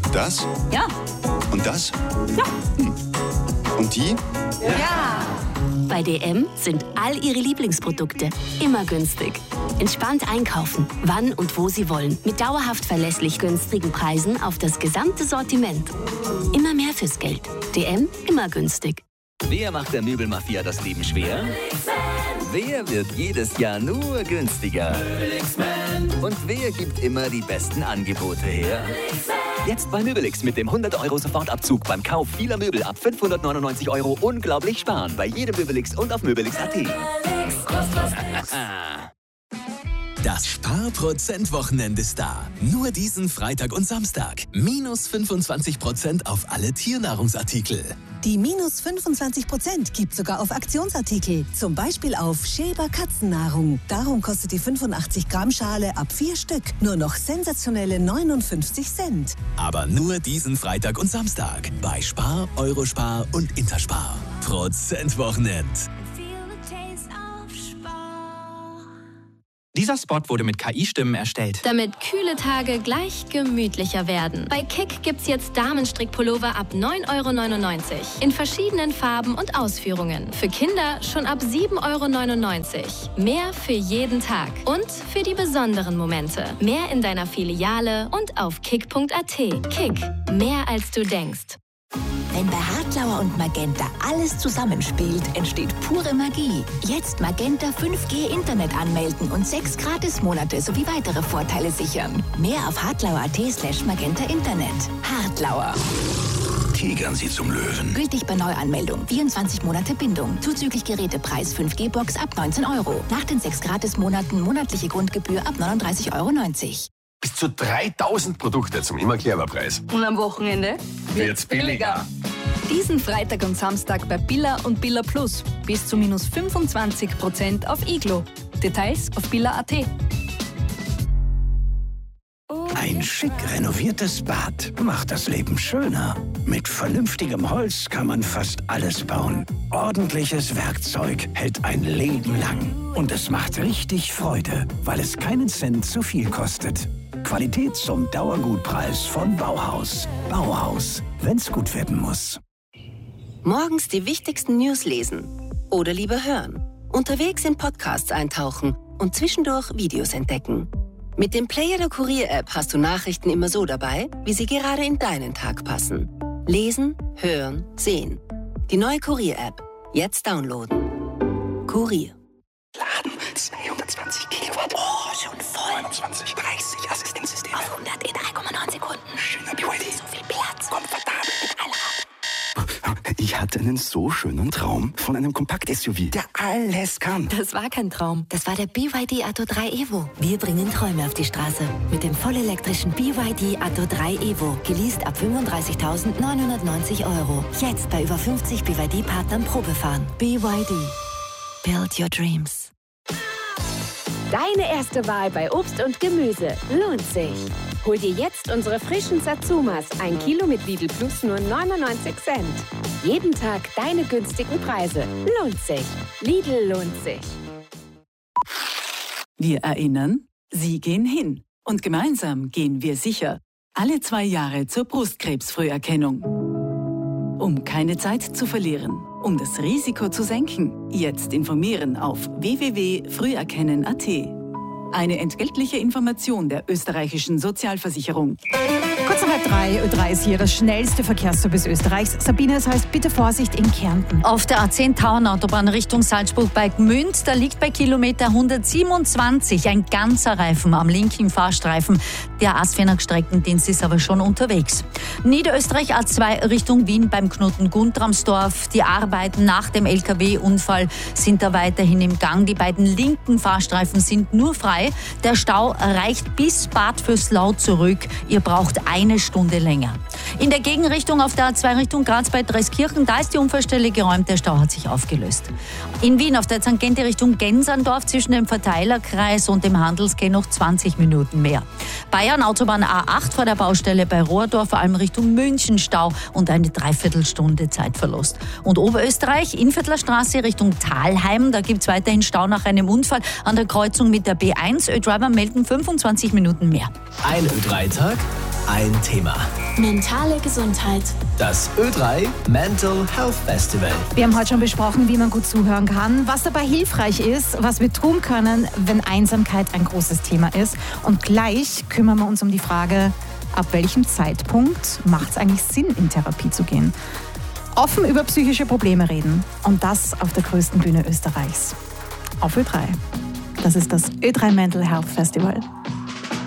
Das? Ja. Und das? Ja. Und die? Ja. Bei DM sind all Ihre Lieblingsprodukte immer günstig. Entspannt einkaufen, wann und wo Sie wollen. Mit dauerhaft verlässlich günstigen Preisen auf das gesamte Sortiment. Immer mehr fürs Geld. DM, immer günstig. Wer macht der Möbelmafia das Leben schwer? Wer wird jedes Jahr nur günstiger? Und wer gibt immer die besten Angebote her? Jetzt bei Möbelix mit dem 100 € Sofortabzug beim Kauf vieler Möbel ab 599 € unglaublich sparen bei jedem Möbelix und auf Möbelix.at. Das Sparprozent-Wochenende ist da. Nur diesen Freitag und Samstag. Minus 25% auf alle Tiernahrungsartikel. Die minus 25% gibt sogar auf Aktionsartikel. Zum Beispiel auf Schäber Katzennahrung. Darum kostet die 85 Gramm Schale ab 4 Stück nur noch sensationelle 59 Cent. Aber nur diesen Freitag und Samstag. Bei Spar, Eurospar und Interspar. Prozentwochenend. Dieser Spot wurde mit KI-Stimmen erstellt. Damit kühle Tage gleich gemütlicher werden. Bei Kick gibt's jetzt Damenstrickpullover ab 9,99 € in verschiedenen Farben und Ausführungen. Für Kinder schon ab 7,99 €. Mehr für jeden Tag und für die besonderen Momente. Mehr in deiner Filiale und auf kick.at. Kick, mehr als du denkst. Wenn bei Hartlauer und Magenta alles zusammenspielt, entsteht pure Magie. Jetzt Magenta 5G Internet anmelden und 6 Gratismonate sowie weitere Vorteile sichern. Mehr auf hartlauer.at/Magenta Internet. Hartlauer. Tigern Sie zum Löwen. Gültig bei Neuanmeldung. 24 Monate Bindung. Zuzüglich Gerätepreis 5G-Box ab 19 €. Nach den 6 Gratismonaten monatliche Grundgebühr ab 39,90 €. Bis zu 3000 Produkte zum Immer-Clever-Preis. Und am Wochenende wird's billiger. Diesen Freitag und Samstag bei Billa und Billa Plus. Bis zu minus 25% auf Iglo. Details auf billa.at. Ein schick renoviertes Bad macht das Leben schöner. Mit vernünftigem Holz kann man fast alles bauen. Ordentliches Werkzeug hält ein Leben lang. Und es macht richtig Freude, weil es keinen Cent zu viel kostet. Qualität zum Dauergutpreis von Bauhaus. Bauhaus, wenn's gut werden muss. Morgens die wichtigsten News lesen oder lieber hören. Unterwegs in Podcasts eintauchen und zwischendurch Videos entdecken. Mit dem Player der Kurier-App hast du Nachrichten immer so dabei, wie sie gerade in deinen Tag passen. Lesen, hören, sehen. Die neue Kurier-App. Jetzt downloaden. Kurier. Laden 220 Kilowatt. Oh, schon voll. 29, 30 Assistenzsysteme. Auf 100 in 3,9 Sekunden. Schöner BYD. So viel Platz. Komfortabel mit Allrad. Ich hatte einen so schönen Traum von einem Kompakt-SUV, der alles kann. Das war kein Traum. Das war der BYD Atto 3 Evo. Wir bringen Träume auf die Straße. Mit dem vollelektrischen BYD Atto 3 Evo. Geleast ab 35.990 €. Jetzt bei über 50 BYD-Partnern Probefahren. BYD. Build your dreams. Deine erste Wahl bei Obst und Gemüse lohnt sich. Hol dir jetzt unsere frischen Satsumas, 1 Kilo mit Lidl Plus nur 99 Cent. Jeden Tag deine günstigen Preise. Lohnt sich. Lidl lohnt sich. Wir erinnern, Sie gehen hin. Und gemeinsam gehen wir sicher. Alle 2 Jahre zur Brustkrebsfrüherkennung. Um keine Zeit zu verlieren. Um das Risiko zu senken. Jetzt informieren auf www.früherkennen.at. Eine entgeltliche Information der österreichischen Sozialversicherung. Kurz nach 3:03 ist hier das schnellste Verkehrsservice Österreichs. Sabine, das heißt, bitte Vorsicht in Kärnten. Auf der A10 Tauernautobahn Richtung Salzburg bei Gmünd, da liegt bei Kilometer 127 ein ganzer Reifen am linken Fahrstreifen. Der ASFINAG-Streckendienst ist aber schon unterwegs. Niederösterreich A2 Richtung Wien beim Knoten-Guntramsdorf. Die Arbeiten nach dem LKW-Unfall sind da weiterhin im Gang. Die beiden linken Fahrstreifen sind nur frei. Der Stau reicht bis Bad Vöslau zurück. Ihr braucht 1 Stunde länger. In der Gegenrichtung auf der A2 Richtung Graz bei Dreskirchen, da ist die Unfallstelle geräumt, der Stau hat sich aufgelöst. In Wien auf der Tangente Richtung Genserndorf zwischen dem Verteilerkreis und dem Handelsquai noch 20 Minuten mehr. Bayern Autobahn A8 vor der Baustelle bei Rohrdorf, vor allem Richtung München Stau und eine Dreiviertelstunde Zeitverlust. Und Oberösterreich, Innviertler Straße Richtung Thalheim, da gibt es weiterhin Stau nach einem Unfall an der Kreuzung mit der B1. Ö-Driver melden 25 Minuten mehr. Ein Ö3-Tag, ein Thema. Mentale Gesundheit. Das Ö3 Mental Health Festival. Wir haben heute schon besprochen, wie man gut zuhören kann, was dabei hilfreich ist, was wir tun können, wenn Einsamkeit ein großes Thema ist. Und gleich kümmern wir uns um die Frage, ab welchem Zeitpunkt macht es eigentlich Sinn, in Therapie zu gehen? Offen über psychische Probleme reden. Und das auf der größten Bühne Österreichs. Auf Ö3. Das ist das Ö3 Mental Health Festival.